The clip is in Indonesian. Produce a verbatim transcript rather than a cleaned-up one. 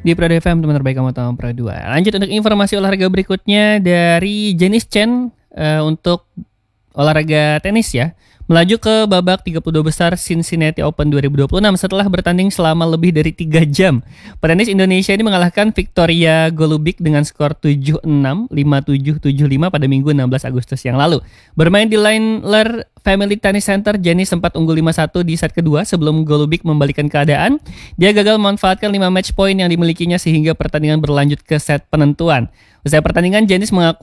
Di Prado F M, teman terbaik kamu tahun Pro dua. Lanjut untuk informasi olahraga berikutnya dari Janice Chen uh, untuk olahraga tenis ya. Melaju ke babak tiga puluh dua besar Cincinnati Open dua ribu dua puluh enam setelah bertanding selama lebih dari tiga jam. Petenis Indonesia ini mengalahkan Victoria Golubic dengan skor tujuh enam, lima tujuh, tujuh lima pada Minggu enam belas Agustus yang lalu. Bermain di Lindner Family Tennis Center, Janice sempat unggul lima satu di set kedua sebelum Golubic membalikan keadaan. Dia gagal memanfaatkan lima match point yang dimilikinya sehingga pertandingan berlanjut ke set penentuan. Usai pertandingan, Janice mengaku